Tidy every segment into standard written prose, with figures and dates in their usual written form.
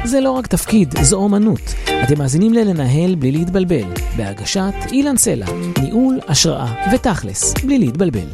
זה לא רק תפקיד, זו אומנות. אתם מאזינים ללנהל בלי להתבלבל, בהגשת אילן סלע, ניהול, השראה ותכלס, בלי להתבלבל.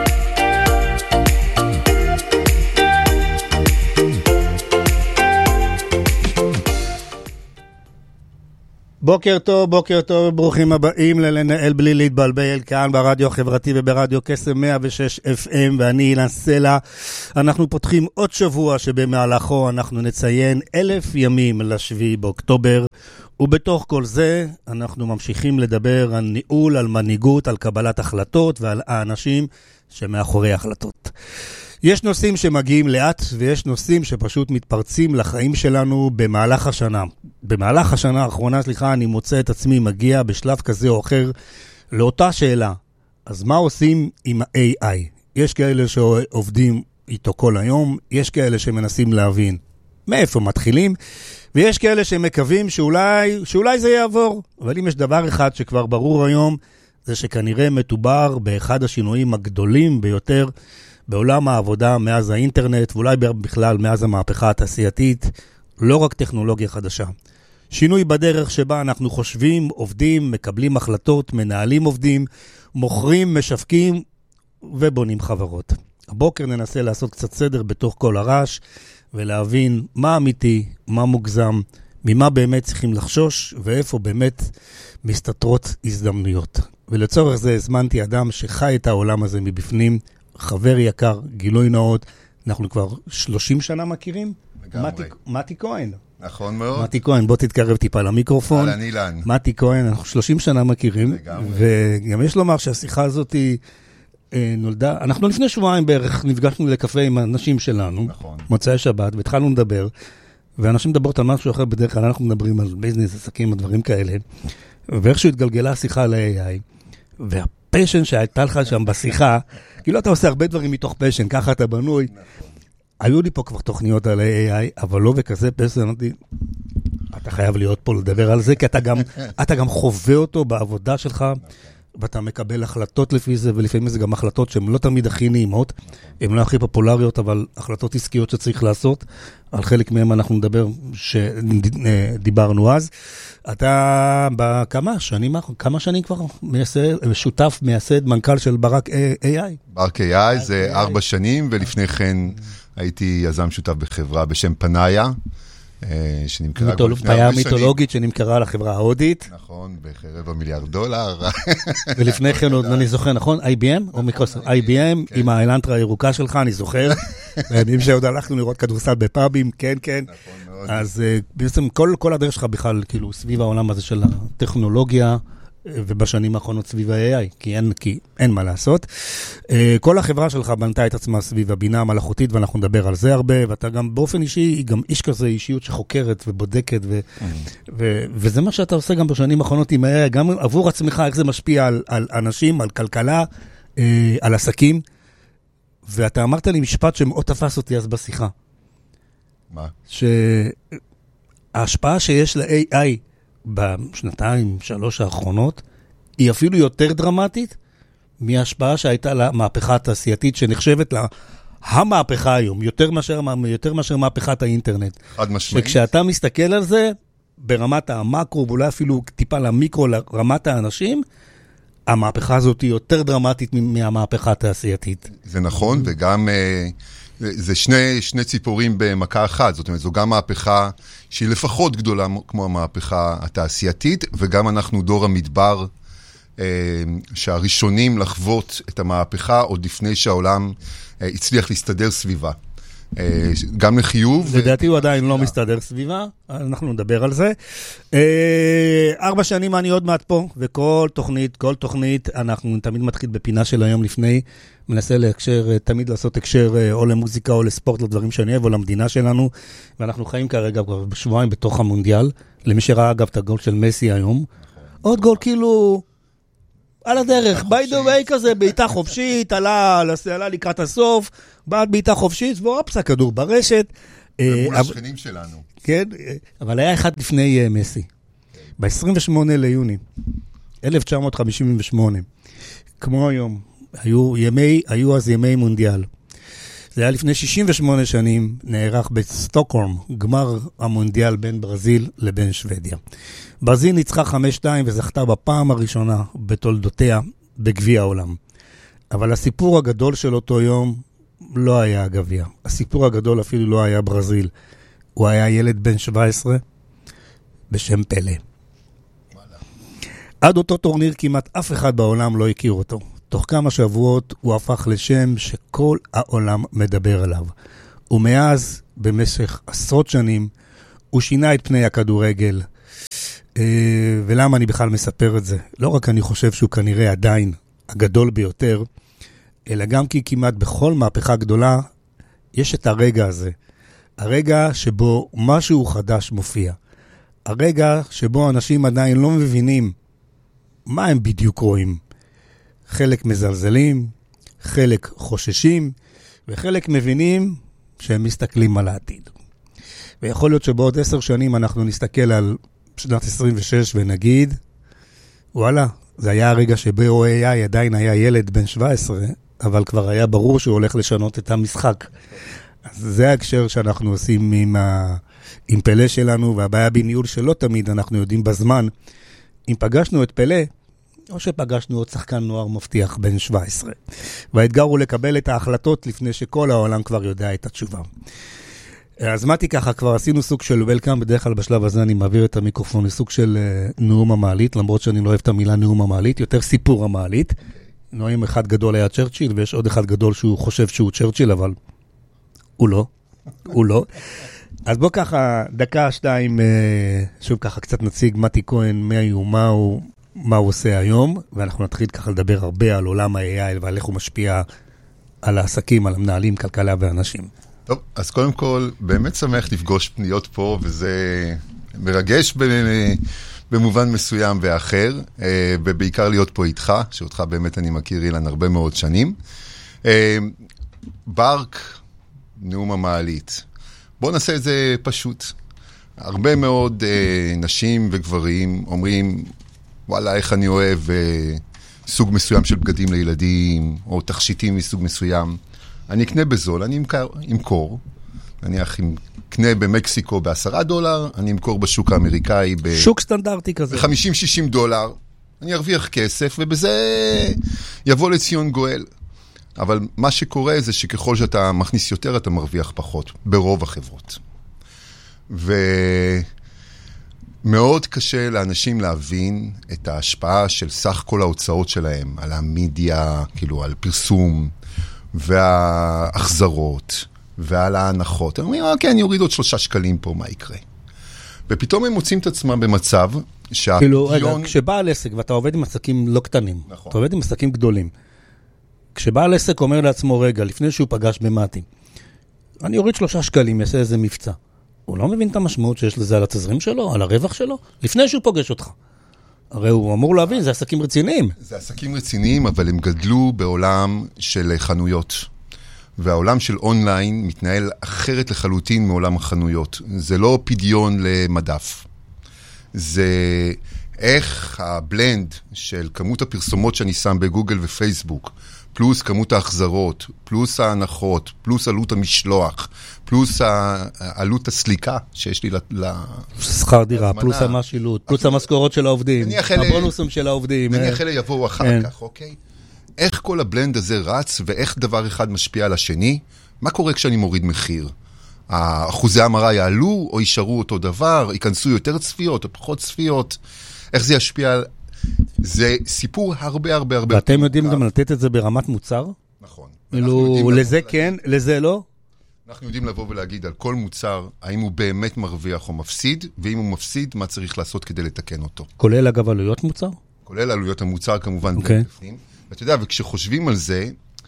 בוקר טוב, ברוכים הבאים ללנהל בלי להתבלבל, כאן ברדיו החברתי וברדיו קסם 106 FM, ואני אילן סלע. אנחנו פותחים עוד שבוע שבמהלכו אנחנו נציין 1,000 ימים לשביעי באוקטובר, ובתוך כל זה אנחנו ממשיכים לדבר על ניהול, על מנהיגות, על קבלת החלטות ועל האנשים שמאחורי החלטות. יש נושאים שמגיעים לאט, ויש נושאים שפשוט מתפרצים לחיים שלנו במהלך השנה. במהלך השנה האחרונה, אני מוצא את עצמי מגיע בשלב כזה או אחר לאותה שאלה. אז מה עושים עם ה-AI? יש כאלה שעובדים איתו כל היום, יש כאלה שמנסים להבין מאיפה מתחילים, ויש כאלה שמקווים שאולי זה יעבור. אבל אם יש דבר אחד שכבר ברור היום, זה שכנראה מדובר באחד השינויים הגדולים ביותר בעולם העבודה מאז האינטרנט, ואולי בכלל מאז המהפכה התעשייתית, לא רק טכנולוגיה חדשה. שינוי בדרך שבה אנחנו חושבים, עובדים, מקבלים החלטות, מנהלים עובדים, מוכרים, משווקים ובונים חברות. הבוקר ננסה לעשות קצת סדר בתוך כל הרעש, ולהבין מה אמיתי, מה מוגזם, ממה באמת צריכים לחשוש, ואיפה באמת מסתתרות הזדמנויות. ולצורך זה הזמנתי אדם שחי את העולם הזה מבפנים, חבר יקר, גילוי נאות, אנחנו כבר 30 שנה מכירים? מתי כהן. נכון מאוד. מתי כהן, בוא תתקרב טיפה למיקרופון. אהלן אילן. מתי כהן, אנחנו 30 שנה מכירים. וגם יש לומר שהשיחה הזאת נולדה, אנחנו לפני שבועיים בערך נפגשנו לקפה עם האנשים שלנו, נכון. מוצאי שבת, והתחלנו לדבר, ואנשים מדברות על משהו אחר בדרך כלל, אנחנו מדברים על ביזנס, עסקים, הדברים כאלה, ואיכשהו התגלגלה השיחה ל-AI, והפשן שהייתה לך שם בשיחה, כאילו אתה עושה הרבה דברים מתוך פשן, ככה אתה בנוי. היו לי פה כבר תוכניות על AI, אבל לא בכזה פשן, אתה חייב להיות פה לדבר על זה, כי אתה גם חווה אותו בעבודה שלך, ואתה מקבל החלטות לפי זה, ולפעמים זה גם החלטות שהן לא תמיד הכי נעימות, הן לא הכי פופולריות, אבל החלטות עסקיות שצריך לעשות, על חלק מהם אנחנו נדבר שדיברנו אז. אתה כמה שנים כבר שותף, מייסד, מנכ"ל של ברק AI? ברק AI זה 4 שנים, ולפני כן הייתי יזם שותף בחברה בשם פנאיה, שנמכרה כבר לפני 4 שנים. מיתולוגית שנמכרה לחברה ההודית. נכון, ב$250 מיליון. ולפני כן עוד אני זוכר, נכון? IBM או מיקרוסופט? IBM עם האלנטרה הירוקה שלך, אני זוכר. בימים שעוד הלכנו לראות כדורסל בפאבים, כן. נכון מאוד. אז בעצם כל הדרך שלך בכלל, כאילו, סביב העולם הזה של הטכנולוגיה, ובשנים האחרונות סביב ה-AI, כי אין מה לעשות. כל החברה שלך בנתה את עצמה סביב הבינה המלאכותית, ואנחנו נדבר על זה הרבה, ואתה גם באופן אישי, גם איש כזה, אישיות שחוקרת ובודקת, וזה מה שאתה עושה גם בשנים האחרונות עם ה-AI, גם עבור עצמך, איך זה משפיע על אנשים, על כלכלה, על עסקים, ואתה אמרת לי משפט שמאוד תפס אותי אז בשיחה. מה? שההשפעה שיש ל-AI, בשנתיים, 3 האחרונות, היא אפילו יותר דרמטית מההשפעה שהייתה למהפכה התעשייתית, שנחשבת לה המהפכה היום, יותר מאשר מהפכת האינטרנט. חד משמעית. שכשאתה מסתכל על זה, ברמת המקרו, ואולי אפילו טיפה למיקרו, לרמת האנשים, המהפכה הזאת היא יותר דרמטית מהמהפכה התעשייתית. זה נכון, וגם זה שני ציפורים במכה אחת, זאת אומרת, זו גם מהפכה שהיא לפחות גדולה כמו המהפכה התעשייתית, וגם אנחנו דור המדבר שהראשונים לחוות את המהפכה עוד לפני שהעולם הצליח להסתדר סביבה. גם לחיוב. לדעתי הוא עדיין לא מסתדר סביבה, אנחנו נדבר על זה. 4 שנים אני עוד מעט פה, וכל תוכנית, אנחנו תמיד מתחיל בפינה של היום לפני, מנסה תמיד לעשות הקשר או למוזיקה או לספורט, לדברים שאני אוהב, או למדינה שלנו, ואנחנו חיים כרגע בשבועיים בתוך המונדיאל, למי שראה אגב את הגול של מסי היום, עוד גול כאילו על הדרך, by the way כזה, בעיטה חופשית, עלה לקראת הסוף, בעד בעיטה חופשית, ואופס, הכדור ברשת. ומול השכנים שלנו. כן, אבל היה אחד לפני מסי, ב-28 ליוני, 1958, כמו היום, היו אז ימי מונדיאל. זה היה לפני 68 שנים, נערך בסטוקהולם, גמר המונדיאל בין ברזיל לבין שוודיה. ברזיל ניצחה 5-2 וזכתה בפעם הראשונה בתולדותיה בגביע העולם. אבל הסיפור הגדול של אותו יום לא היה הגביע. הסיפור הגדול אפילו לא היה ברזיל. הוא היה ילד בן 17 בשם פלה. עד אותו טורניר כמעט אף אחד בעולם לא הכיר אותו. תוך כמה שבועות הוא הפך לשם שכל העולם מדבר עליו. ומאז, במשך עשרות שנים, הוא שינה את פני הכדורגל. ולמה אני בכלל מספר את זה? לא רק אני חושב שהוא כנראה עדיין הגדול ביותר, אלא גם כי כמעט בכל מהפכה גדולה יש את הרגע הזה. הרגע שבו משהו חדש מופיע. הרגע שבו אנשים עדיין לא מבינים מה הם בדיוק רואים. חלק מזלזלים, חלק חוששים, וחלק מבינים שהם מסתכלים על העתיד. ויכול להיות שבעוד 10 שנים אנחנו נסתכל על שנת 26 ונגיד, וואלה, זה היה הרגע שבו AI עדיין היה ילד בן 17, אבל כבר היה ברור שהוא הולך לשנות את המשחק. אז זה ההקשר שאנחנו עושים עם פלה שלנו, והבעיה בניהול שלא תמיד אנחנו יודעים בזמן, אם פגשנו את פלה, או שפגשנו עוד שחקן נוער מבטיח בן 17. והאתגר הוא לקבל את ההחלטות לפני שכל העולם כבר יודע את התשובה. אז מתי ככה, כבר עשינו סוג של וולקאם, בדרך כלל בשלב הזה אני מעביר את המיקרופון לסוג של נאום המעלית, למרות שאני לא אוהב את המילה נאום המעלית, יותר סיפור המעלית. נואם אחד גדול היה צ'רצ'יל, ויש עוד אחד גדול שהוא חושב שהוא צ'רצ'יל, אבל הוא לא. הוא לא. אז בוא ככה, דקה, 2, שוב ככה קצת נציג מתי כהן, מה הוא עושה היום, ואנחנו נתחיל ככה לדבר הרבה על עולם ה-AI ועל איך הוא משפיע על העסקים, על המנהלים, כלכלה ואנשים. טוב, אז קודם כל, באמת שמח לפגוש פניות פה, וזה מרגש במובן מסוים ואחר, ובעיקר להיות פה איתך, שאותך באמת אני מכיר אילן הרבה מאוד שנים. ברק, נאום המעלית. בוא נעשה את זה פשוט. הרבה מאוד נשים וגברים אומרים, וואלה, איך אני אוהב סוג מסוים של בגדים לילדים, או תכשיטים מסוג מסוים. אני אקנה בזול, אני אמכור. נניח, אם קנה במקסיקו $10, אני אמכור בשוק האמריקאי שוק סטנדרטי כזה. $50-60. אני ארוויח כסף, ובזה יבוא לציון גואל. אבל מה שקורה זה שככל שאתה מכניס יותר, אתה מרוויח פחות, ברוב החברות. ומאוד קשה לאנשים להבין את ההשפעה של סך כל ההוצאות שלהם, על המדיה, כאילו על פרסום, והאחזרות, ועל ההנחות. הם אומרים, אוקיי, אני אוריד עוד 3 שקלים פה, מה יקרה? ופתאום הם מוצאים את עצמם במצב כאילו, רגע, כשבעל עסק, ואתה עובד עם עסקים לא קטנים, נכון. אתה עובד עם עסקים גדולים, כשבעל עסק אומר לעצמו, רגע, לפני שהוא פגש במתי, אני אוריד 3 שקלים, יעשה איזה מבצע. הוא לא מבין את המשמעות שיש לזה על התזרים שלו, על הרווח שלו, לפני שהוא פוגש אותך. הרי הוא אמור להבין, זה עסקים רציניים. זה עסקים רציניים, אבל הם גדלו בעולם של חנויות. והעולם של אונליין מתנהל אחרת לחלוטין מעולם החנויות. זה לא פדיון למדף. זה איך הבלנד של כמות הפרסומות שאני שם בגוגל ופייסבוק, פלוס כמות ההחזרות, פלוס ההנחות, פלוס עלות המשלוח, פלוס עלות הסליקה שיש לי שכר דירה, פלוס המשילוט, פלוס המשכורות של העובדים, הבונוסים של העובדים. נניח אלה יבואו אחר כך, אוקיי? איך כל הבלנד הזה רץ, ואיך דבר אחד משפיע על השני? מה קורה כשאני מוריד מחיר? אחוזי המרה יעלו, או יישארו אותו דבר, ייכנסו יותר צפיות, או פחות צפיות? איך זה ישפיע על... זה סיפור הרבה. ואתם יודעים גם לתת את זה ברמת מוצר? נכון. לזה כן, לזה לא? אנחנו יודעים לבוא ולהגיד על כל מוצר, האם הוא באמת מרוויח או מפסיד, ואם הוא מפסיד, מה צריך לעשות כדי לתקן אותו. כולל אגב עלויות מוצר? כולל עלויות המוצר כמובן. ואתה יודע, וכשחושבים על זה,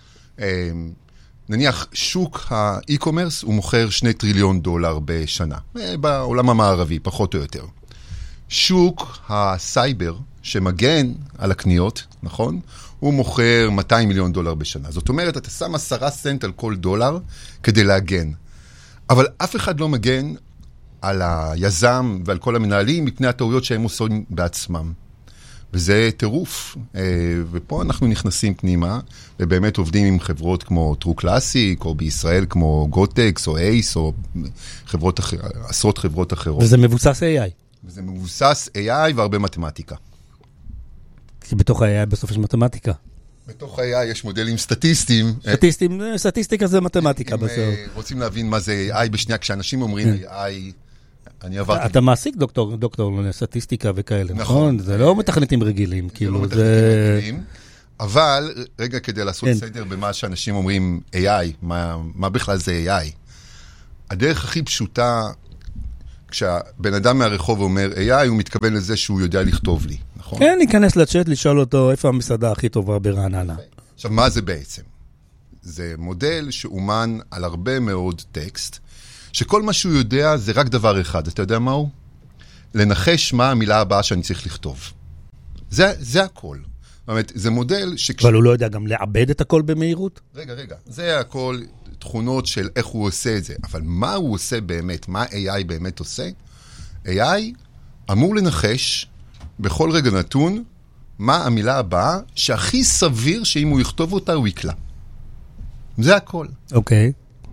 נניח שוק האי-קומרס הוא מוכר $2 טריליון בשנה, בעולם המערבי, פחות או יותר. שוק הסייבר שמגן על הקניות, נכון? הוא מוכר $200 מיליון בשנה. זאת אומרת, אתה שם 10 סנט על כל דולר כדי להגן. אבל אף אחד לא מגן על היזם ועל כל המנהלים מפני הטעויות שהם עושים בעצמם. וזה טירוף. ופה אנחנו נכנסים פנימה, ובאמת עובדים עם חברות כמו טרו קלאסיק, או בישראל כמו גוטקס, או אייס, או עשרות חברות אחרות. וזה מבוסס AI. וזה מבוסס AI והרבה מתמטיקה. כי בתוך ה-AI בסוף יש מתמטיקה. בתוך ה-AI יש מודלים סטטיסטיים. סטטיסטיקה זה מתמטיקה בסוף. אם רוצים להבין מה זה AI בשנייה, כשאנשים אומרים AI, אני עברתי... אתה מעסיק דוקטור לסטטיסטיקה וכאלה, נכון? זה לא מתכנתים רגילים, כאילו זה... אבל, רגע, כדי לעשות סדר במה שאנשים אומרים AI, מה בכלל זה AI? הדרך הכי פשוטה, כשהבן אדם מהרחוב אומר AI, הוא מתכוון לזה שהוא יודע לכתוב לי, נכון? כן, ניכנס לצ'אט, לשאול אותו איפה המסעדה הכי טובה ברעננה. עכשיו, מה זה בעצם? זה מודל שאומן על הרבה מאוד טקסט, שכל מה שהוא יודע זה רק דבר אחד. אתה יודע מהו? לנחש מה המילה הבאה שאני צריך לכתוב. זה הכל. זאת אומרת, זה מודל אבל הוא לא יודע גם לעבד את הכל במהירות? רגע. זה הכל תכונות של איך הוא עושה את זה. אבל מה הוא עושה באמת? מה AI באמת עושה? AI אמור לנחש בכל רגע נתון מה המילה הבאה שהכי סביר שאם הוא יכתוב אותה הוא יקלע. זה הכל. אוקיי.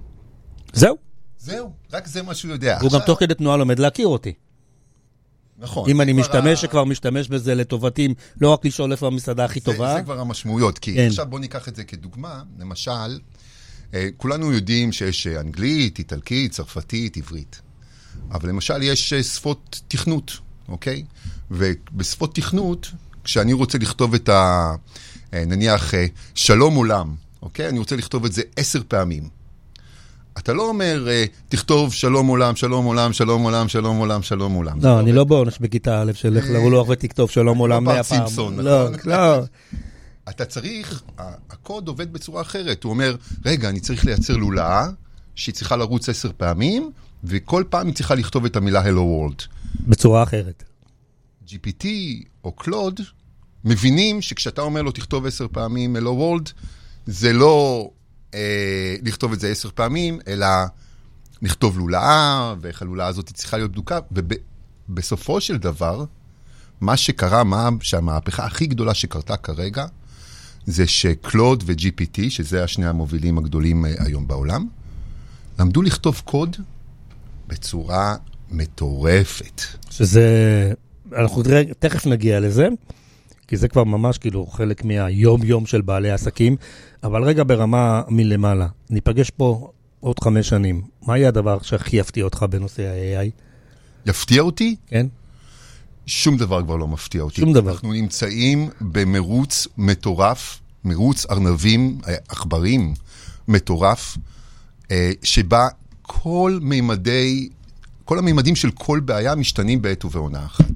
זהו, רק זה מה שהוא יודע. הוא גם תוך כדי תנועה לומד להכיר אותי. נכון. אם אני שכבר משתמש בזה לטובתי, לא רק לשאול איפה המסעדה הכי טובה. זה כבר המשמעויות, כי עכשיו בוא ניקח את זה כדוגמה. למשל, כולנו יודעים שיש אנגלית, איטלקית, צרפתית, עברית. אבל למשל יש שפות תכנות, אוקיי? ובשפות תכנות, כשאני רוצה לכתוב את נניח, שלום עולם, אוקיי? אני רוצה לכתוב את זה 10 פעמים. אתה לא אומר, תכתוב שלום עולם, שלום עולם, שלום עולם, שלום עולם, שלום עולם. לא, אני לא בעונש בכיתה א' שלך לרולוח ותכתוב שלום עולם 100 פעם. לא. אתה צריך, הקוד עובד בצורה אחרת. הוא אומר, רגע, אני צריך לייצר לולאה, שהיא צריכה לרוץ 10 פעמים, וכל פעם היא צריכה לכתוב את המילה Hello World. בצורה אחרת. GPT או קלוד מבינים שכשאתה אומר לו תכתוב 10 פעמים Hello World, זה לא לכתוב את זה 10 פעמים, אלא לכתוב לולאה, ואיך הלולאה הזאת צריכה להיות בדוקה, ובסופו של דבר, מה שקרה, שהמהפכה הכי גדולה שקרתה כרגע, זה שקלוד ו-GPT, שזה השני המובילים הגדולים היום בעולם, למדו לכתוב קוד בצורה מטורפת. שזה, אנחנו תכף נגיע לזה, כי זה כבר ממש כאילו חלק מהיום-יום של בעלי העסקים, אבל רגע ברמה מלמעלה, ניפגש פה עוד 5 שנים. מה יהיה הדבר שהכי יפתיע אותך בנושא ה-AI? יפתיע אותי? כן. שום דבר כבר לא מפתיע אותי. שום דבר. אנחנו נמצאים במרוץ מטורף, מרוץ ארנבים, עכברים מטורף, שבה כל הממדים של כל בעיה משתנים בעת ובעונה אחת.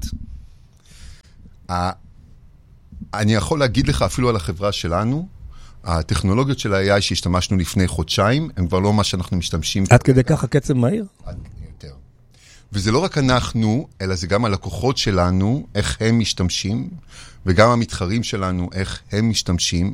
אני יכול להגיד לך אפילו על החברה שלנו, הטכנולוגיות של ה-AI שהשתמשנו לפני חודשיים, הם כבר לא מה שאנחנו משתמשים. עד כדי ככה קצב מהיר? עד יותר. וזה לא רק אנחנו, אלא זה גם הלקוחות שלנו, איך הם משתמשים, וגם המתחרים שלנו, איך הם משתמשים.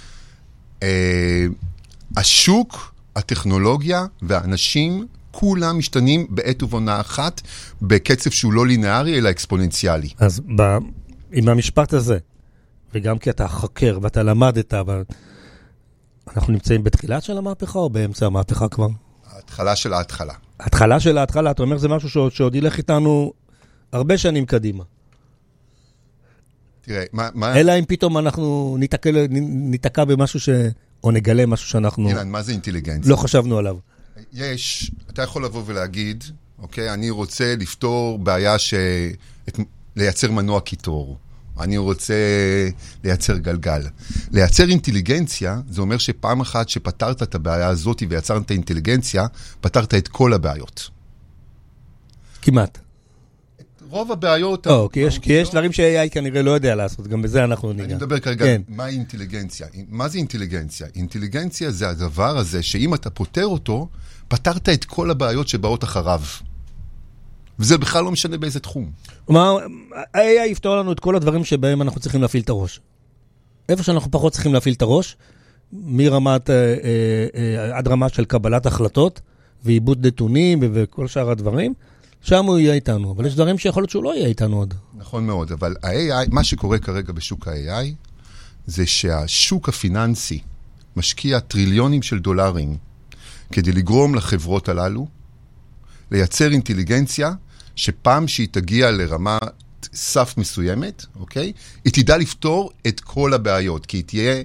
השוק, הטכנולוגיה והאנשים, כולם משתנים בעת ובעונה אחת, בקצב שהוא לא לינארי, אלא אקספוננציאלי. אז עם המשפט הזה, וגם כי אתה חוקר ואתה למדת, אנחנו נמצאים בתחילת של המהפכה או באמצע המהפכה כבר? ההתחלה של ההתחלה. ההתחלה של ההתחלה, אתה אומר זה משהו שעוד ילך איתנו הרבה שנים קדימה. תראה, מה... אלא אם פתאום אנחנו ניתקע במשהו או נגלה משהו שאנחנו... אילן, מה זה אינטליגנציה? לא חשבנו עליו. אתה יכול לבוא ולהגיד, אוקיי, אני רוצה לפתור בעיה לייצר מנוע קיטור. אני רוצה לייצר גלגל. לייצר אינטליגנציה, זה אומר שפעם אחת שפתרת את הבעיה הזאת ויצרת אינטליגנציה, פתרת את כל הבעיות. כמעט. רוב הבעיות... כי יש דברים ש-AI כנראה לא יודע לעשות, גם בזה אנחנו ניגע. אני מדבר כרגע, מה אינטליגנציה? מה זה אינטליגנציה? אינטליגנציה זה הדבר הזה שאם אתה פותר אותו, פתרת את כל הבעיות שבאות אחריו. וזה בכלל לא משנה באיזה תחום. כלומר, ה-AI יפתור לנו את כל הדברים שבהם אנחנו צריכים להפעיל את הראש. איפה שאנחנו פחות צריכים להפעיל את הראש, מרמת, עד רמה של קבלת החלטות, ועיבוד נתונים וכל שאר הדברים, שם הוא יהיה איתנו, אבל יש דברים שיכול להיות שהוא לא יהיה איתנו עוד. נכון מאוד, אבל ה-AI, מה שקורה כרגע בשוק ה-AI, זה שהשוק הפיננסי משקיע טריליונים של דולרים כדי לגרום לחברות הללו לייצר אינטליגנציה שפעם שהיא תגיע לרמה סף מסוימת, אוקיי? היא תדע לפתור את כל הבעיות, כי היא תהיה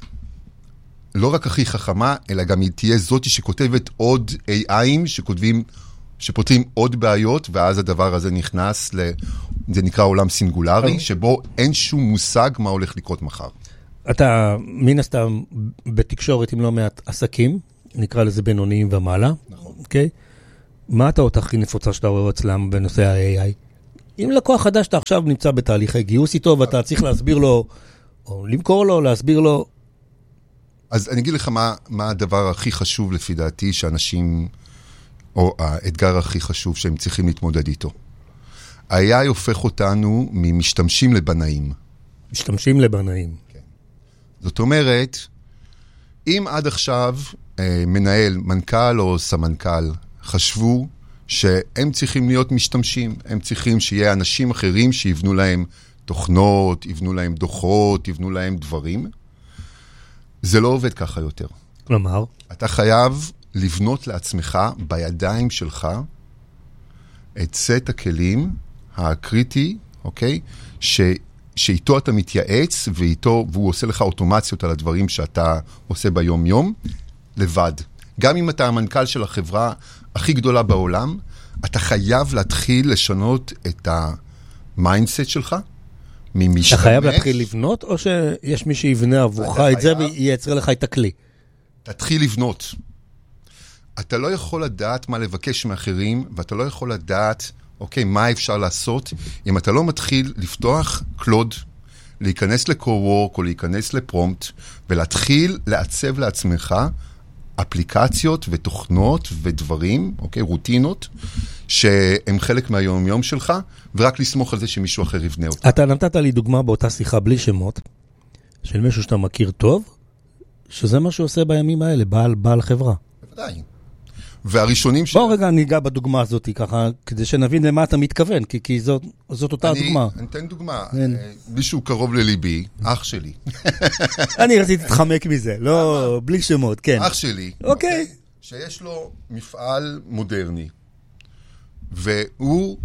לא רק הכי חכמה, אלא גם היא תהיה זאתי שכותבת עוד AI'ים שפותרים עוד בעיות, ואז הדבר הזה נכנס זה נקרא עולם סינגולרי, שבו אין שום מושג מה הולך לקרות מחר. אתה מן הסתם בתקשורת עם לא מעט עסקים, נקרא לזה בינוניים ומעלה. נכון. אוקיי? מה הטעות הכי נפוצה שאתה רואה אצלם בנושא ה-AI? אם לקוח חדש אתה עכשיו נמצא בתהליכי גיוס איתו, ואתה צריך להסביר לו, או למכור לו, להסביר לו. אז אני אגיד לך מה הדבר הכי חשוב לפי דעתי שאנשים, או האתגר הכי חשוב שהם צריכים להתמודד איתו. ה-AI הופך אותנו ממשתמשים לבנאים. משתמשים לבנאים. כן. זאת אומרת, אם עד עכשיו מנהל, מנכ"ל או סמנכ"ל, חשבו שהם צריכים להיות משתמשים, הם צריכים שיהיה אנשים אחרים שיבנו להם תוכנות, יבנו להם דוחות, יבנו להם דברים. זה לא עובד ככה יותר. כלומר? אתה חייב לבנות לעצמך בידיים שלך את סט הכלים הקריטי, אוקיי? שאיתו אתה מתייעץ והוא עושה לך אוטומציות על הדברים שאתה עושה ביום יום, לבד. גם אם אתה המנכ"ל של החברה הכי גדולה בעולם, אתה חייב להתחיל לשנות את המיינדסט שלך, ממשתמש. אתה חייב להתחיל לבנות, או שיש מי שיבנה עבורך את זה וייצר לך את הכלי? תתחיל לבנות. אתה לא יכול לדעת מה לבקש מאחרים, ואתה לא יכול לדעת, אוקיי, מה אפשר לעשות, אם אתה לא מתחיל לפתוח קלוד, להיכנס לקו-וורק או להיכנס לפרומפט, ולהתחיל לעצב לעצמך אפליקציות ותוכנות ודברים, אוקיי, רוטינות, שהם חלק מהיום-יום שלך, ורק לסמוך על זה שמישהו אחר יבנה אותה. אתה נתת לי דוגמה באותה שיחה בלי שמות, של מישהו שאתה מכיר טוב, שזה מה שהוא עושה בימים האלה, בעל חברה. בוודאי. והראשונים בואו רגע ניגע בדוגמה הזאת ככה, כדי שנבין למה אתה מתכוון, כי זאת אותה דוגמה. אני אתן דוגמה. מישהו קרוב לליבי, אח שלי. אני רציתי להתחמק מזה, לא, בלי שמות, כן. אח שלי. אוקיי. שיש לו מפעל מודרני, והוא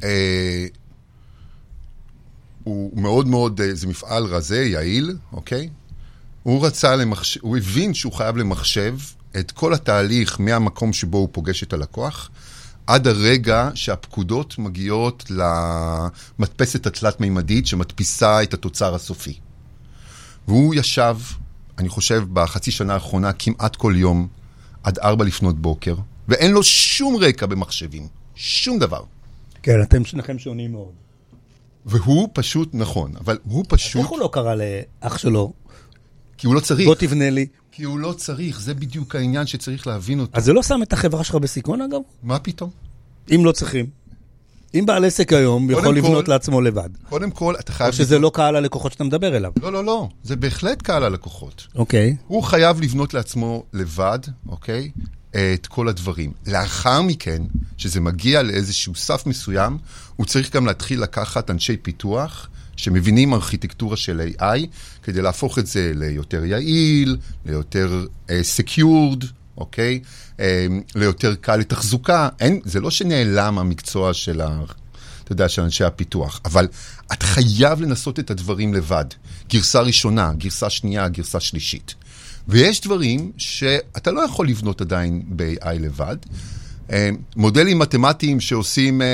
הוא מאוד מאוד, זה מפעל רזה, יעיל, אוקיי? הוא הבין שהוא חייב למחשב את כל התהליך מהמקום שבו הוא פוגש את הלקוח, עד הרגע שהפקודות מגיעות למדפסת התלת-מימדית שמדפיסה את התוצר הסופי. והוא ישב, אני חושב, בחצי שנה האחרונה, כמעט כל יום, עד 4 לפנות בוקר, ואין לו שום רקע במחשבים, שום דבר. כן, אתם שניכם שונים מאוד. והוא פשוט, נכון, אבל הוא פשוט... איך הוא לא קרא לאח שלו? כי הוא לא צריך. בוא תבנה לי. כי הוא לא צריך, זה בדיוק העניין שצריך להבין אותו. אז זה לא שם את החברה שלך בסיכון, אגב? מה פתאום? אם לא צריכים. אם בעל עסק היום יכול לבנות לעצמו לבד. קודם כל, אתה חייב... או שזה לא קהל הלקוחות שאתה מדבר אליו. לא, לא, לא. זה בהחלט קהל הלקוחות. אוקיי. הוא חייב לבנות לעצמו לבד, אוקיי? את כל הדברים. לאחר מכן, שזה מגיע לאיזשהו סף מסוים, הוא צריך גם להתחיל לקחת אנשי פיתוח, שמבינים ארכיטקטורה של AI, כדי להפוך את זה ליותר יעיל, ליותר secured, אוקיי? ליותר קל לתחזוקה. זה לא שנעלם המקצוע של אתה יודע, של אנשי הפיתוח, אבל אתה חייב לנסות את הדברים לבד. גרסה ראשונה, גרסה שנייה, גרסה שלישית. ויש דברים שאתה לא יכול לבנות עדיין ב-AI לבד. מודלים מתמטיים שעושים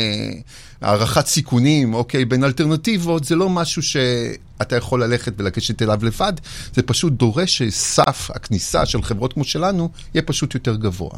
הערכת סיכונים, אוקיי, בין אלטרנטיבות, זה לא משהו שאתה יכול ללכת ולגשת אליו לבד, זה פשוט דורש שסף הכניסה של חברות כמו שלנו יהיה פשוט יותר גבוה.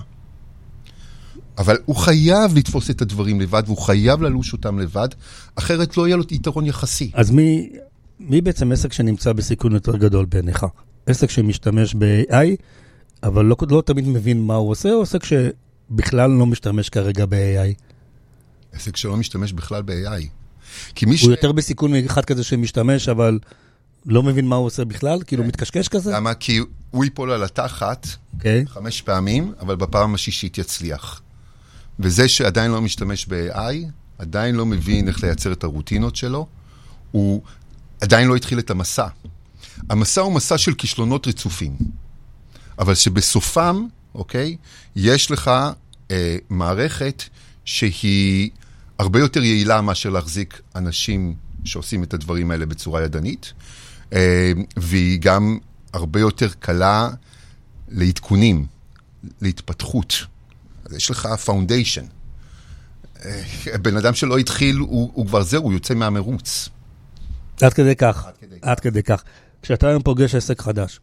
אבל הוא חייב לתפוס את הדברים לבד, והוא חייב ללוש אותם לבד, אחרת לא יהיה לו יתרון יחסי. אז מי בעצם עסק שנמצא בסיכון יותר גדול בעיניך? עסק שמשתמש ב-AI, אבל לא תמיד מבין מה הוא עושה, או עסק שבכלל לא משתמש כרגע ב-AI? עסק שלא משתמש בכלל ב-AI. הוא יותר בסיכון מאחד כזה שמשתמש, אבל לא מבין מה הוא עושה בכלל? כאילו מתקשקש כזה? למה? כי הוא ייפול על התחת 5 פעמים, אבל בפעם השישית יצליח. וזה שעדיין לא משתמש ב-AI, עדיין לא מבין איך לייצר את הרוטינות שלו, הוא עדיין לא התחיל את המסע. המסע הוא מסע של כישלונות רצופים. אבל שבסופם, אוקיי, יש לך מערכת שהיא הרבה יותר יעילה מאשר להחזיק אנשים שעושים את הדברים האלה בצורה ידנית, והיא גם הרבה יותר קלה להתקונים, להתפתחות. אז יש לך פאונדיישן. בן אדם שלא התחיל, הוא כבר זהו, הוא יוצא מהמרוץ. עד כדי כך. עד כדי כך. כשאתה היום פוגש עסק חדש,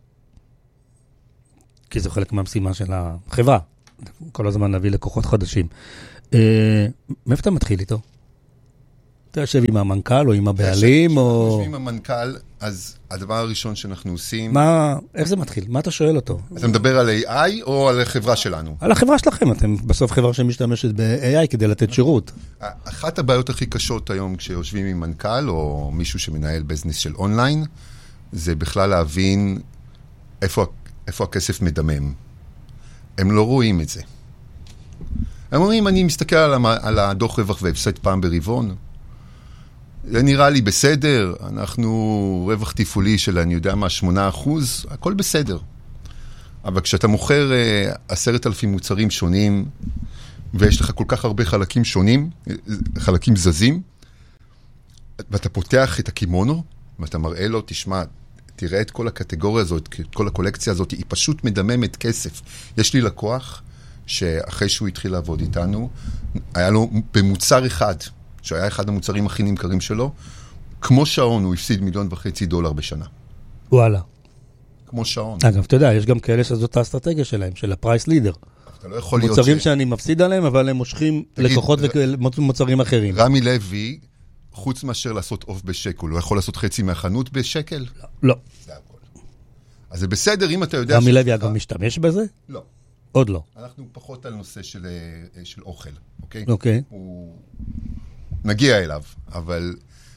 כי זה חלק מהמשימה של החברה, כל הזמן להביא לקוחות חדשים. מאיפה אתה מתחיל איתו? אתה יושב עם המנכ"ל או עם הבעלים או... יושב עם המנכ"ל, אז הדבר הראשון שאנחנו עושים... איך זה מתחיל? מה אתה שואל אותו? אתה מדבר על AI או על החברה שלנו? על החברה שלכם, אתם בסוף חברה שמשתמשת ב-AI כדי לתת שירות. אחת הבעיות הכי קשות היום כשיושבים עם מנכ"ל או מישהו שמנהל ביזנס של אונליין, זה בכלל להבין איפה הכסף מדמם. הם לא רואים את זה. הם אומרים, אני מסתכל על הדוח רווח והפסד פעם ברבעון. זה נראה לי בסדר, אנחנו רווח תפעולי של, אני יודע מה, 8%, הכל בסדר. אבל כשאתה מוכר 10,000 מוצרים שונים, ויש לך כל כך הרבה חלקים שונים, חלקים זזים, ואתה פותח את הקימונו, ואתה מראה לו, תשמע, תראה את כל הקטגוריה הזאת, את כל הקולקציה הזאת, היא פשוט מדממת כסף. יש לי לקוח שאחרי שהוא התחיל לעבוד איתנו, היה לו במוצר אחד, שהיה אחד המוצרים הכי נמכרים שלו, כמו שעון הוא הפסיד $1.5 בשנה. וואלה. כמו שעון. אגב, אתה יודע, יש גם כאלה שזאת האסטרטגיה שלהם, של הפרייס לידר. אתה לא יכול להיות מוצרים שאני מפסיד עליהם, אבל הם מושכים לקוחות ומוצרים אחרים. רמי לוי, חוץ מאשר לעשות אוף בשקל, הוא יכול לעשות חצי מהחנות בשקל? לא. זה הכל. אז זה בסדר אם אתה יודע... רמי לוי אגב משתמש בזה? לא. עוד לא. אנחנו פחות על נושא של אוכל, אוקיי? אוקיי. נגיע אליו, אבל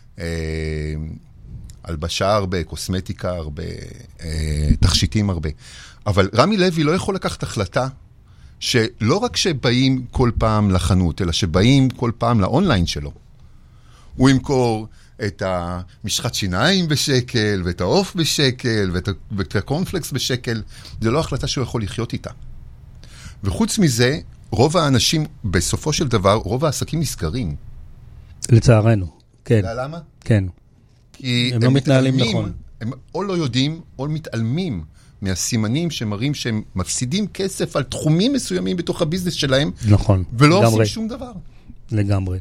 הלבשה הרבה, קוסמטיקה הרבה, תכשיטים הרבה. אבל רמי לוי לא יכול לקחת החלטה שלא רק שבאים כל פעם לחנות, אלא שבאים כל פעם לאונליין שלו. הוא ימכור את המשחת שיניים בשקל, ואת העוף בשקל, ואת הקורנפלקס בשקל. זה לא החלטה שהוא יכול לחיות איתה. וחוץ מזה, רוב האנשים, בסופו של דבר, רוב העסקים נסגרים. לצערנו, כן. אתה יודע למה? כן. כי הם לא מתנהלים נכון. הם או לא יודעים, או מתעלמים מהסימנים שמראים שהם מפסידים כסף על תחומים מסוימים בתוך הביזנס שלהם. נכון. ולא עושים שום דבר. לגמרי.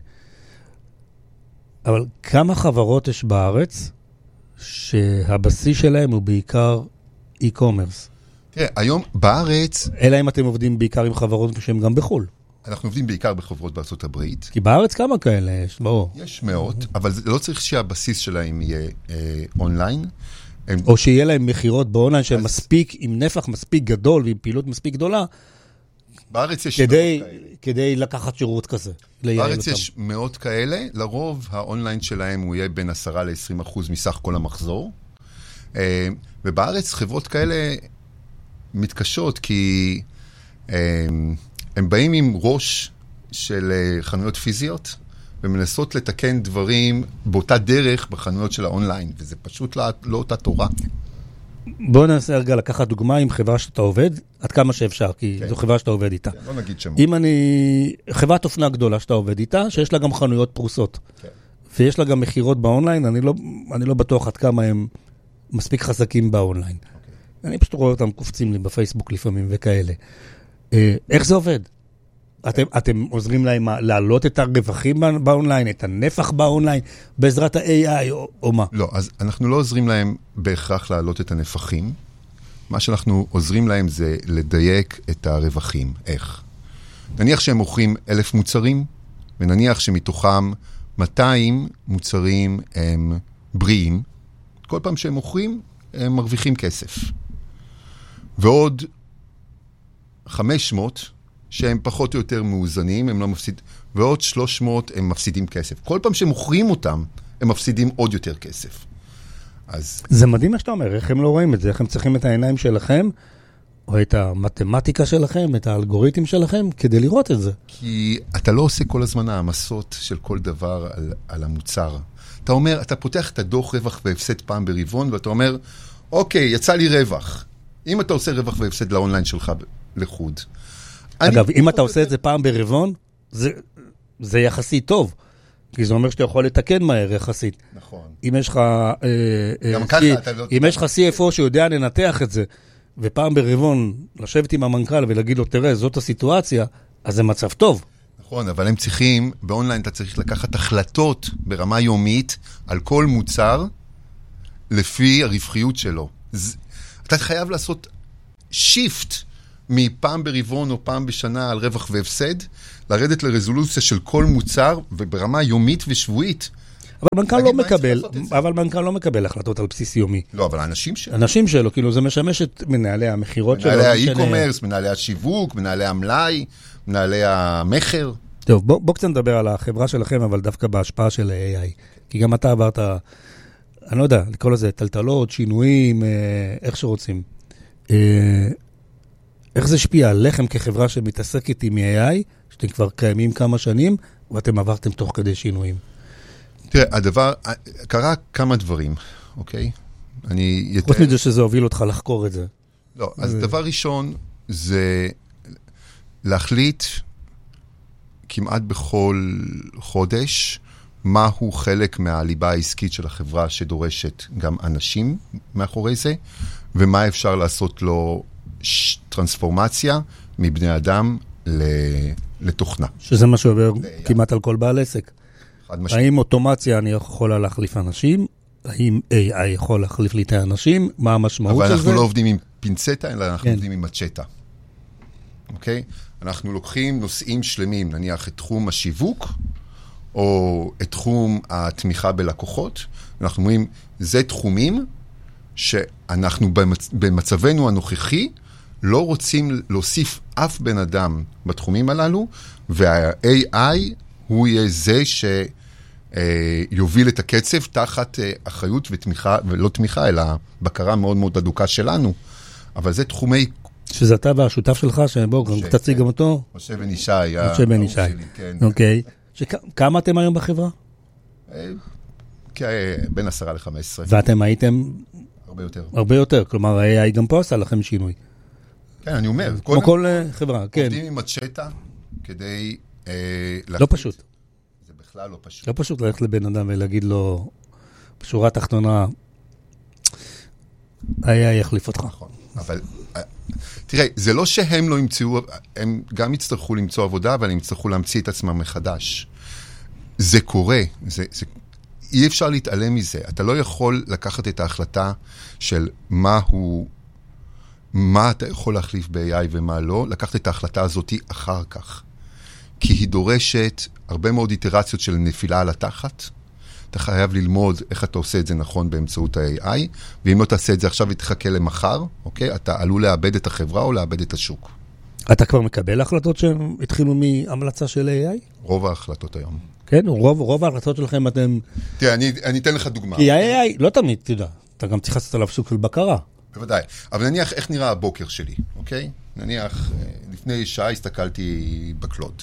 אבל כמה חברות יש בארץ שהבסיס שלהם הוא בעיקר e-commerce? תראה, היום בארץ... אלא אם אתם עובדים בעיקר עם חברות שהן גם בחול. אנחנו עובדים בעיקר בחברות בארצות הברית. כי בארץ כמה כאלה יש? לא. יש מאות, אבל לא צריך שהבסיס שלהם יהיה אונליין. או שיהיה להם מחירות באונליין שהם מספיק, עם נפח מספיק גדול ועם פעילות מספיק גדולה. בארץ יש מאות כאלה. כדי לקחת שירות כזה. בארץ יש מאות כאלה. לרוב האונליין שלהם הוא יהיה בין 10-20% מסך כל המחזור. ובארץ חברות כאלה מתקשות כי הם באים עם ראש של חנויות פיזיות ומנסות לתקן דברים באותה דרך בחנויות של האונליין, וזה פשוט לא אותה תורה. בואו ננסה רגע לקחת דוגמה עם חברה שאתה עובד, עד כמה שאפשר, כי זו חברה שאתה עובד איתה. לא נגיד שמות. אם חברת אופנה גדולה שאתה עובד איתה, שיש לה גם חנויות פרוסות, ויש לה גם מחירות באונליין, אני לא בטוח עד כמה הם מספיק חזקים באונליין. אני פשוט רואה אותם קופצים לי בפייסבוק לפעמים וכאלה. איך זה עובד? אתם עוזרים להם להעלות את הרווחים באונליין, את הנפח באונליין, בעזרת ה-AI או מה? לא, אז אנחנו לא עוזרים להם בהכרח להעלות את הנפחים. מה שאנחנו עוזרים להם זה לדייק את הרווחים. איך? נניח שהם מוכרים 1,000 מוצרים, ונניח שמתוכם 200 מוצרים הם בריאים. כל פעם שהם מוכרים, הם מרוויחים כסף. ועוד 500 שהם פחות או יותר מאוזנים, הם לא מפסיד, ועוד 300 הם מפסידים כסף. כל פעם שהם מוכרים אותם, הם מפסידים עוד יותר כסף. אז... זה מדהים מה שאתה אומר, איך הם לא רואים את זה, איך הם צריכים את העיניים שלכם, או את המתמטיקה שלכם, את האלגוריתם שלכם, כדי לראות את זה. כי אתה לא עושה כל הזמן העמסות של כל דבר על המוצר. אתה אומר, אתה פותח את הדוח רווח והפסד פעם ברבעון, ואתה אומר, אוקיי, יצא לי רווח. אם אתה עושה רווח והפסד לאונליין שלך לחוד. אגב, אם אתה עושה את זה פעם ברבעון, זה יחסית טוב. כי זה אומר שאתה יכול לתקן מהר יחסית. נכון. אם יש לך CFO שיודע לנתח את זה, ופעם ברבעון לשבת עם המנכ"ל ולהגיד לו, תראה, זאת הסיטואציה, אז זה מצב טוב. נכון, אבל הם צריכים, באונליין אתה צריך לקחת החלטות ברמה יומית על כל מוצר, לפי הרווחיות שלו. אתה חייב לעשות שיפט מפעם ברבעון או פעם בשנה על רווח והפסד, לרדת לרזולוציה של כל מוצר, וברמה יומית ושבועית. אבל מנכ"ל לא מקבל החלטות על בסיס יומי. לא, אבל האנשים שלו. אנשים שלו, כאילו זה משמש את מנהלי המחירות שלו. מנהלי האי-קומרס, מנהלי השיווק, מנהלי המלאי, מנהלי המחר. טוב, בוא קצת נדבר על החברה שלכם, אבל דווקא בהשפעה של AI. כי גם אתה עברת, אני לא יודע, לקרוא לזה טלטלות, שינויים, איך שרוצים. איך זה השפיע עליכם כחברה שמתעסקת עם AI, שאתם כבר קיימים כמה שנים, ואתם עברתם תוך כדי שינויים? תראה, קרה כמה דברים, אוקיי? חוץ מזה שזה הוביל אותך לחקור את זה. לא, אז דבר ראשון זה להחליט כמעט בכל חודש מהו חלק מהליבה העסקית של החברה שדורשת גם אנשים מאחורי זה, ומה אפשר לעשות לו טרנספורמציה מבני אדם לתוכנה. שזה מה שעובר כמעט על כל בעל עסק. האם אוטומציה אני יכולה להחליף אנשים? האם AI יכול להחליף לי את האנשים? מה המשמעות של זה? אבל אנחנו לא עובדים עם פינצטה, אלא אנחנו עובדים עם מצ'טה. אוקיי? אנחנו לוקחים נושאים שלמים, נניח את תחום השיווק, או את תחום התמיכה בלקוחות. אנחנו אומרים, זה תחומים שאנחנו במצבנו הנוכחי, לא רוצים להוסיף אף בן אדם בתחומים הללו, וה-AI הוא יהיה זה שיוביל את הקצב תחת אחריות ותמיכה, ולא תמיכה, אלא בקרה מאוד מאוד אדוקה שלנו. אבל זה תחומי... שזה אתה והשותף שלך, שבואו, תציג גם אותו. משה בן ישי. משה בן ישי. אוקיי. כמה אתם היום בחברה? בין 10 ל-15. ואתם הייתם... הרבה יותר. הרבה יותר, כלומר, AI גם פה עשה לכם שינוי. כן, אני אומר. כמו כל חברה, כן. עובדים עם מצ'טה כדי... לא פשוט. זה בכלל לא פשוט. לא פשוט ללכת לבן אדם ולהגיד לו, בשורה התחתונה, AI יחליף אותך. נכון, אבל... תראה, זה לא שהם לא ימצאו, הם גם יצטרכו למצוא עבודה, אבל הם יצטרכו להמציא את עצמם מחדש. זה קורה, אי אפשר להתעלם מזה. אתה לא יכול לקחת את ההחלטה של מה אתה יכול להחליף ב-AI ומה לא, לקחת את ההחלטה הזאת אחר כך. כי היא דורשת הרבה מאוד איטרציות של נפילה על התחת. אתה חייב ללמוד איך אתה עושה את זה נכון באמצעות ה-AI, ואם לא תעשה את זה עכשיו ותחכה למחר, אוקיי? אתה עלול לאבד את החברה או לאבד את השוק. אתה כבר מקבל החלטות שהתחילו מהמלצה של AI? רוב ההחלטות היום. כן, רוב ההחלטות שלכם אתם... תראה, אני אתן לך דוגמה. כי ה-AI, לא תמיד, תדע, אתה גם צריך לעשות עליו סוג של בקרה. בוודאי, אבל נניח איך נראה הבוקר שלי, אוקיי? נניח, לפני שעה הסתכלתי בקלוד.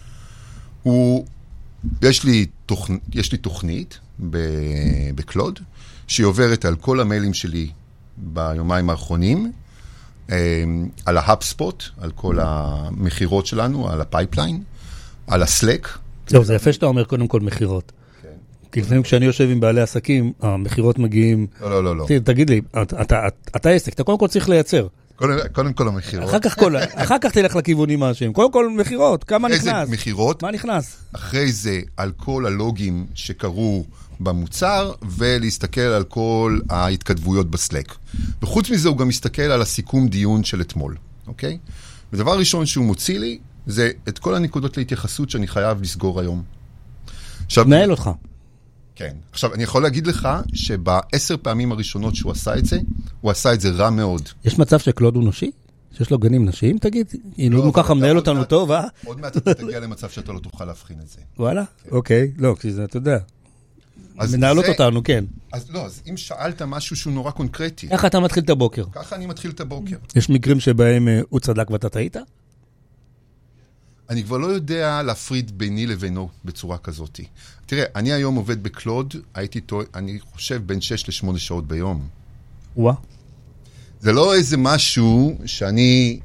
יש לי תוכנית בקלוד, שהיא עוברת על כל המיילים שלי ביומיים האחרונים, על ההאפספוט, על כל המחירות שלנו, על הפייפליין, על הסלק. לא, זה יפה שאתה אומר קודם כל מחירות. כי לפעמים כשאני יושב עם בעלי עסקים, המחירות מגיעים... לא. תגיד לי, אתה עסק, אתה קודם כל צריך לייצר. קודם כל המחירות. אחר כך תלך לכיוונים מהשם. קודם כל מחירות, כמה נכנס? איזה מחירות? מה נכנס? אחרי זה, על כל הלוגים שקרו במוצר, ולהסתכל על כל ההתכתבויות בסלק. וחוץ מזה, הוא גם מסתכל על הסיכום דיון של אתמול, אוקיי? ודבר ראשון שהוא מוציא לי, זה את כל הנקודות להתייחסות שאני חייב לסגור היום. נהל אותך. כן. עכשיו, אני יכול להגיד לך שב10 פעמים הראשונות שהוא עשה את זה, הוא עשה את זה רע מאוד. יש מצב שקלוד הוא נשי? שיש לו גנים נשיים, תגיד? אם הוא ככה מנהל אותנו טוב, אה? עוד מעט אתה תגיע למצב שאתה לא תוכל להבחין את זה. וואלה? אוקיי. לא, כי זה, אתה יודע. מנהלות אותנו, כן. אז לא, אז אם שאלת משהו שהוא נורא קונקרטי. איך אתה מתחיל את הבוקר? ככה אני מתחיל את הבוקר. יש מקרים שבהם הוא צדק ואתה טעית? אני כבר לא יודע להפריד ביני לבינו בצורה כזאת. תראה, אני היום עובד בקלוד, אני חושב בין 6 ל-8 שעות ביום. וואה. זה לא איזה משהו שאני,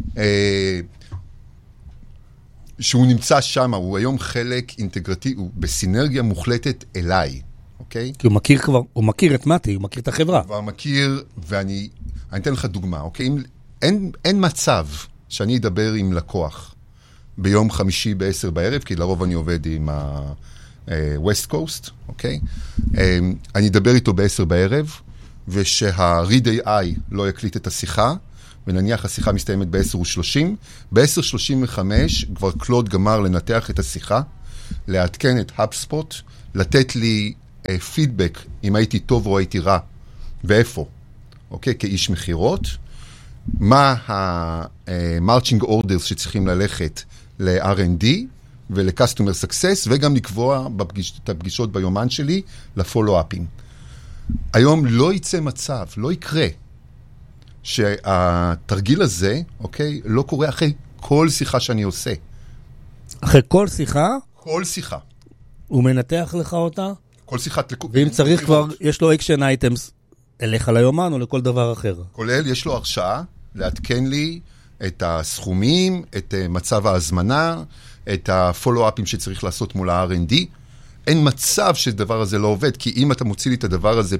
שהוא נמצא שם, הוא היום חלק אינטגרטיבי, הוא בסינרגיה מוחלטת אליי, אוקיי? כי הוא מכיר את מתי, הוא מכיר את החברה. הוא כבר מכיר, ואני אתן לך דוגמה, אוקיי? אין מצב שאני אדבר עם לקוח ביום חמישי ב-10 בערב, כי לרוב אני עובד עם ה-West Coast, אוקיי? אני אדבר איתו ב-10 בערב, ושה-Read AI לא יקליט את השיחה, ונניח השיחה מסתיימת ב-10:30, ב-10:35 כבר קלוד גמר לנתח את השיחה, לעדכן את HubSpot, לתת לי פידבק אם הייתי טוב או הייתי רע, ואיפה, אוקיי? כאיש מחירות, מה ה-marching orders שצריכים ללכת ל-R&D ול-Customer Success, וגם לקבוע את הפגישות ביומן שלי לפולו-אפים. היום לא יצא מצב, לא יקרה, שהתרגיל הזה, אוקיי, לא קורה אחרי כל שיחה שאני עושה. אחרי כל שיחה? כל שיחה. הוא מנתח לך אותה? כל שיחה. ואם צריך כבר, יש לו אקשן אייטמס אליך ליומן או לכל דבר אחר? כולל, יש לו הרשאה לעדכן לי את הסכומים, את מצב ההזמנה, את הפולו-אפים שצריך לעשות מול ה-R&D. אין מצב שדבר הזה לא עובד, כי אם אתה מוציא לי את הדבר הזה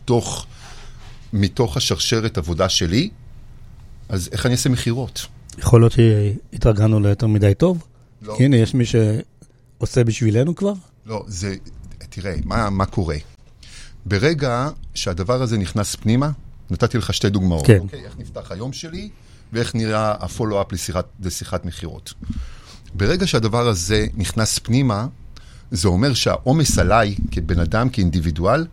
מתוך השרשרת עבודה שלי, אז איך אני אעשה מחירות? יכול להיות שהתרגלנו ליותר מדי טוב? לא. הנה, יש מי שעושה בשבילנו כבר? לא, תראה, מה קורה? ברגע שהדבר הזה נכנס פנימה, נתתי לך 2 דוגמאות. כן. אוקיי, איך נפתח היום שלי, ואיך נראה הפולו-אפ לשיחת מחירות. ברגע שהדבר הזה נכנס פנימה, זה אומר שהעומס עליי, כבן אדם, כאינדיבידואל,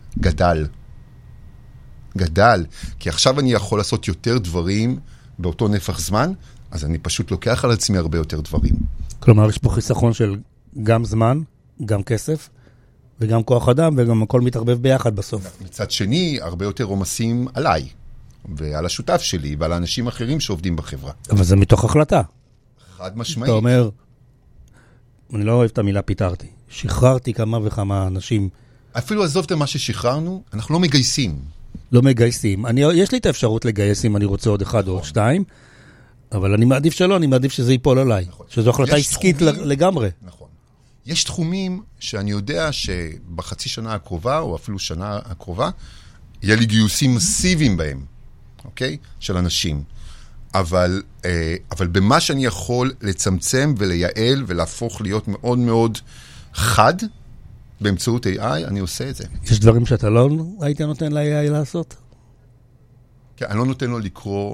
גדל. כי עכשיו אני יכול לעשות יותר דברים באותו נפח זמן, אז אני פשוט לוקח על עצמי הרבה יותר דברים. כלומר, יש פה חיסכון של גם זמן, גם כסף, וגם כוח אדם, וגם הכל מתערבב ביחד בסוף. מצד שני, הרבה יותר עומסים עליי, ועל השותף שלי, ועל האנשים אחרים שעובדים בחברה. אבל זה מתוך החלטה. חד משמעית. אתה אומר, אני לא אוהב את המילה פיתרתי. שחררתי כמה וכמה אנשים. אפילו עזוב את מה ששחררנו, אנחנו לא מגייסים. לא מגייסים. יש לי את האפשרות לגייס אם אני רוצה עוד 1 או עוד 2, אבל אני מעדיף שלא, אני מעדיף שזה ייפול עליי. שזו החלטה עסקית לגמרי. נכון. יש תחומים שאני יודע שבחצי שנה הקרובה, או אפילו שנה הקרובה, יהיה לי גיוסים מסיביים בהם, אוקיי? של אנשים. אבל במה שאני יכול לצמצם ולייעל ולהפוך להיות מאוד מאוד חד, באמצעות AI, אני עושה את זה. יש דברים שאתה לא היית נותן ל-AI לעשות? כן, אני לא נותן לו לקרוא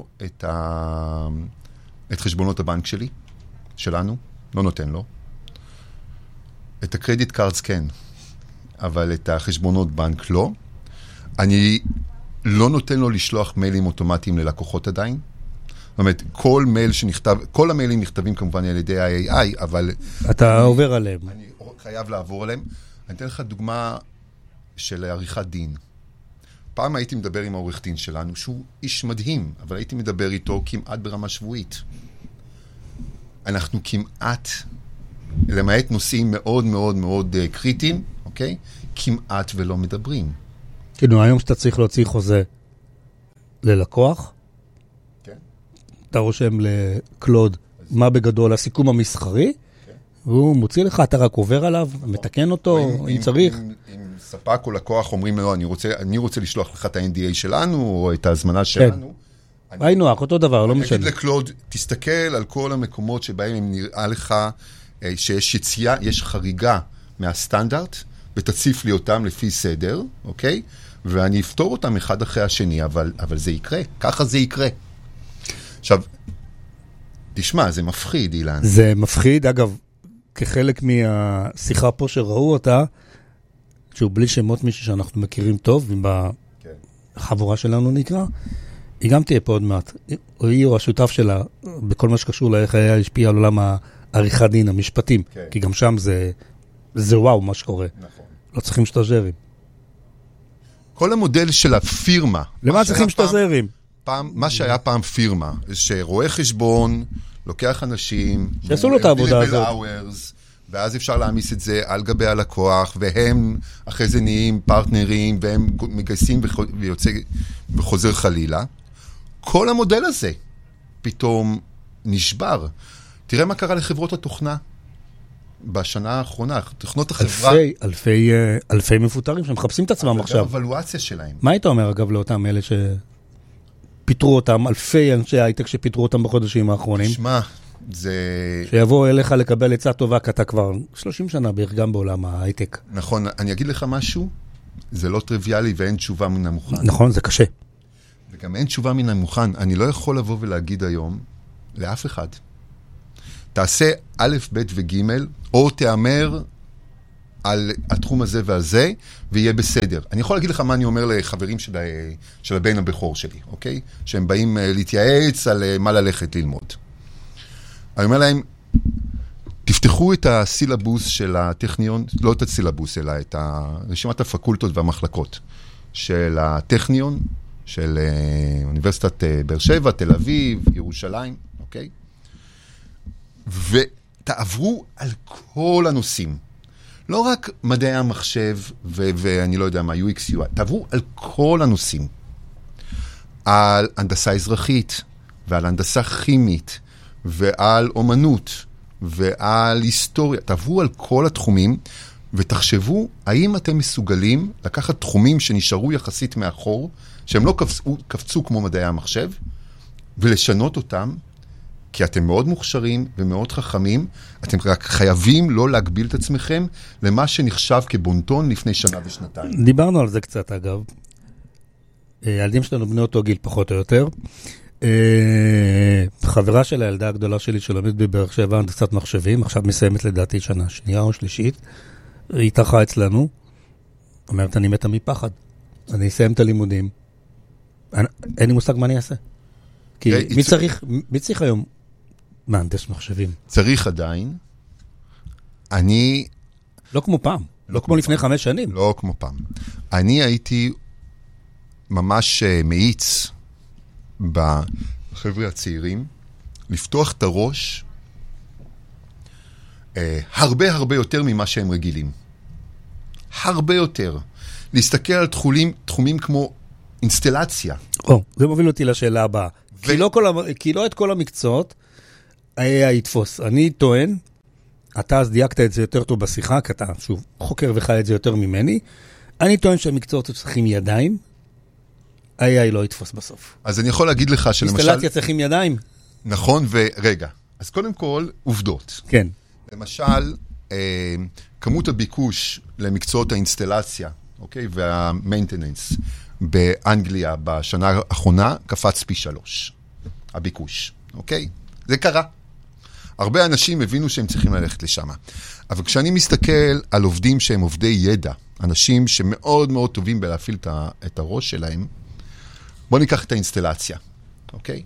את חשבונות הבנק שלי, שלנו, לא נותן לו. את הקרדיט קארדס כן, אבל את החשבונות בנק לא. אני לא נותן לו לשלוח מיילים אוטומטיים ללקוחות עדיין. זאת אומרת, כל מייל שנכתב, כל המיילים נכתבים כמובן על ידי ה-AI, אבל... אתה עובר עליהם. אני חייב לעבור עליהם. אני אתן לך דוגמה של עריכת דין. פעם הייתי מדבר עם העורך דין שלנו, שהוא איש מדהים, אבל הייתי מדבר איתו כמעט ברמה שבועית. אנחנו כמעט, למעט נושאים מאוד מאוד מאוד קריטיים, אוקיי? כמעט ולא מדברים. כאילו, היום שאתה צריך להוציא חוזה ללקוח, כן. אתה רושם לקלוד מה בגדול הסיכום המסחרי, והוא מוציא לך, אתה רק עובר עליו, מתקן אותו, אם צריך. אם ספק או לקוח אומרים לו, אני רוצה לשלוח לך את ה-NDA שלנו, או את ההזמנה שלנו. היינו, אותו דבר, לא משנה. אני אגיד לקלוד, תסתכל על כל המקומות שבהם אם נראה לך שיש יציאה, יש חריגה מהסטנדרט, ותציף לי אותם לפי סדר, אוקיי? ואני אפתור אותם אחד אחרי השני, אבל זה יקרה, ככה זה יקרה. עכשיו, תשמע, זה מפחיד, אילן. זה מפחיד, אגב, כחלק מהשיחה פה שראו אותה, שהוא בלי שמות מישהו שאנחנו מכירים טוב, בחבורה שלנו נקרא, היא גם תהיה פה עוד מעט. היא או השותף שלה, בכל מה שקשור לאיך היה להשפיע על עולם העריכת דין, המשפטים, כי גם שם זה וואו מה שקורה. נכון. לא צריכים שטאז'רים. כל המודל של הפירמה. למה צריכים שאתה זהירים? מה שהיה פעם פירמה, שרואה חשבון, לוקח אנשים, שעשו לו את העבודה הזאת. ואז אפשר להעמיס את זה על גבי הלקוח, והם אחרי זה נהיים פרטנרים, והם מגייסים ויוצא וחוזר חלילה. כל המודל הזה פתאום נשבר. תראה מה קרה לחברות התוכנה בשנה האחרונה. תוכנות החברה... אלפי מפוטרים שמחפשים את עצמם עכשיו. הוולואציה שלהם. מה היית אומר אגב לאותם אלה שפיטרו אותם, אלפי אנשי הייטק שפיטרו אותם בחודשים האחרונים? תשמע, זה... שיבוא אליך לקבל עצה טובה, כי אתה כבר 30 שנה בערך גם בעולם ההייטק. נכון, אני אגיד לך משהו, זה לא טריוויאלי ואין תשובה מן המוכן. נכון, זה קשה. וגם אין תשובה מן המוכן. אני לא יכול לבוא ולהגיד היום לאף אחד. תעשה א', ב' וג', או תאמר על התחום הזה והזה, ויהיה בסדר. אני יכול להגיד לך מה אני אומר לחברים של הבן הבכור שלי, אוקיי? שהם באים להתייעץ על מה ללכת ללמוד. אני אומר להם, תפתחו את הסילבוס של הטכניון, לא את הסילבוס, אלא את רשימת הפקולטות והמחלקות של הטכניון, של אוניברסיטת באר שבע, תל אביב, ירושלים, אוקיי? ותעברו על כל הנושאים. לא רק מדעי המחשב ואני לא יודע מה, UX, UI, תעברו על כל הנושאים. על הנדסה אזרחית ועל הנדסה כימית ועל אומנות ועל היסטוריה. תעברו על כל התחומים ותחשבו האם אתם מסוגלים לקחת תחומים שנשארו יחסית מאחור, שהם לא קפצו כמו מדעי המחשב, ולשנות אותם, כי אתם מאוד מוכשרים ומאוד חכמים, אתם רק חייבים לא להגביל את עצמכם למה שנחשב כבונטון לפני שנה ושנתיים. דיברנו על זה קצת אגב. הילדים שלנו בני אותו גיל פחות או יותר. חברה של הילדה הגדולה שלי שלומדת בבאר שבע הנדסת מחשבים, עכשיו מסיימת לדעתי שנה שנייה או שלישית, היא התארחה אצלנו, אומרת אני מתה מפחד, אני אסיים את הלימודים, אין לי מושג מה אני אעשה. כי מי צריך היום מהנדס מחשבים? צריך עדיין. לא כמו פעם, לא כמו לפני 5 שנים. לא כמו פעם. אני הייתי ממש מאיץ בחבר'ה הצעירים, לפתוח את הראש הרבה הרבה יותר ממה שהם רגילים. הרבה יותר. להסתכל על תחומים כמו אינסטלציה. זה מוביל אותי לשאלה הבאה. כי לא את כל המקצועות היה יתפוס. אני טוען, אתה אז דייקת את זה יותר טוב בשיחה, כי אתה שוב חוקר וחי את זה יותר ממני, אני טוען שהמקצועות צריכים ידיים, AI לא יתפוס בסוף. אז אני יכול להגיד לך שלמשל... אינסטלציה צריכים ידיים? נכון, ורגע. אז קודם כל, עובדות. כן. למשל, כמות הביקוש למקצועות האינסטלציה, אוקיי, והמיינטננס באנגליה בשנה האחרונה קפץ פי 3. הביקוש, אוקיי? זה קרה. הרבה אנשים הבינו שהם צריכים ללכת לשם. אבל כשאני מסתכל על עובדים שהם עובדי ידע, אנשים שמאוד מאוד טובים בלהפעיל את הראש שלהם, בוא ניקח את האינסטלציה, אוקיי?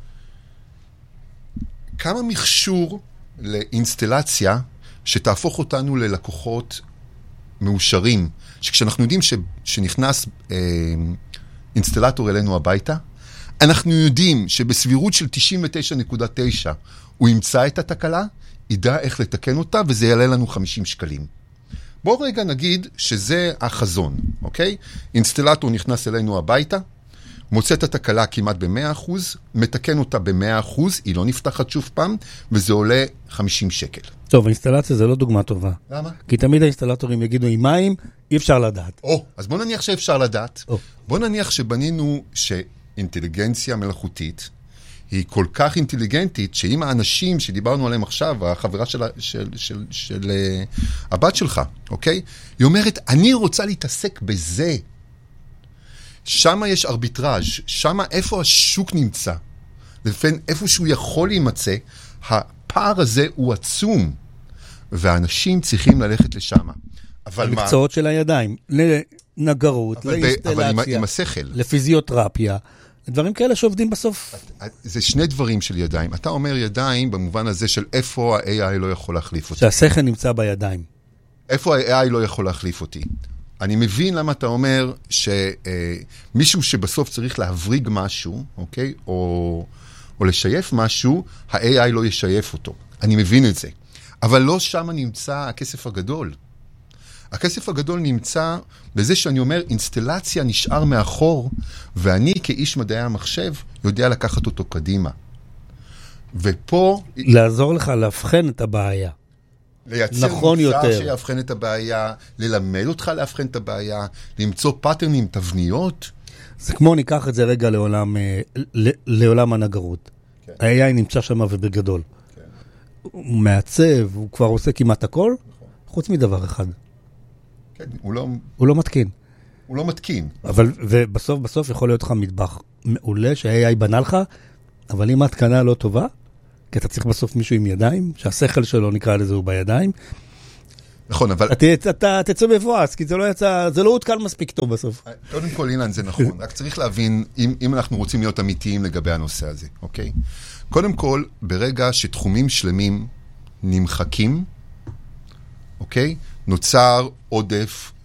כמה מכשור לאינסטלציה שתהפוך אותנו ללקוחות מאושרים, שכשאנחנו יודעים שנכנס אינסטלטור אלינו הביתה, אנחנו יודעים שבסבירות של 99.9 הוא ימצא את התקלה, ידע איך לתקן אותה, וזה יעלה לנו 50 שקלים. בואו רגע נגיד שזה החזון, אוקיי? אינסטלטור נכנס אלינו הביתה, מוצא את התקלה כמעט ב-100%, מתקן אותה ב-100%, היא לא נפתחת שוב פעם, וזה עולה 50 שקל. טוב, האינסטלציה זה לא דוגמה טובה. למה? כי תמיד האינסטלטורים יגידו עם מים, אי אפשר לדעת. אז בוא נניח שאפשר לדעת. בוא נניח שבנינו שאינטליגנציה מלאכותית, היא כל כך אינטליגנטית, שאם האנשים שדיברנו עליהם עכשיו, החברה של הבת שלך, אוקיי? היא אומרת, אני רוצה להתעסק בזה. שם יש ארביטראז', שם איפה השוק נמצא. לפעמים איפה שהוא יכול להימצא, הפער הזה הוא עצום. ואנשים צריכים ללכת לשם. אבל מה? המקצועות של הידיים, לנגרות, לאינסטלציה. אבל עם השכל. לפיזיותרפיה. דברים כאלה שעובדים בסוף. זה שני דברים של ידיים. אתה אומר ידיים במובן הזה של איפה ה-AI לא יכול להחליף אותי. שהשכל נמצא בידיים. איפה ה-AI לא יכול להחליף אותי. אני מבין למה אתה אומר שמישהו שבסוף צריך להבריג משהו, אוקיי? או לשייף משהו, ה-AI לא ישייף אותו. אני מבין את זה. אבל לא שם נמצא הכסף הגדול. הכסף הגדול נמצא בזה שאני אומר, אינסטלציה נשאר מאחור, ואני כאיש מדעי המחשב יודע לקחת אותו קדימה. ופה... לעזור לך להבחן את הבעיה. לייצר נכון מוצר יותר. שיבחן את הבעיה, ללמד אותך להבחן את הבעיה, למצוא פאטרנים, תבניות. זה כמו ניקח את זה רגע לעולם הנגרות. כן. ה-AI נמצא שם ובגדול. כן. הוא מעצב, הוא כבר עושה כמעט הכל, נכון. חוץ מדבר אחד. כן, הוא הוא לא מתקין. לא מתקין. ובסוף יכול להיות לך מטבח מעולה שה-AI בנה לך, אבל אם ההתקנה לא טובה, כי אתה צריך בסוף מישהו עם ידיים, שהשכל שלו נקרא לזה הוא בידיים, נכון, אבל... אתה תצא מבואס, כי זה לא הותקן מספיק טוב בסוף. קודם כל, אילן, זה נכון. רק צריך להבין, אם אנחנו רוצים להיות אמיתיים לגבי הנושא הזה, אוקיי? קודם כל, ברגע שתחומים שלמים נמחקים, אוקיי? נוצר עודף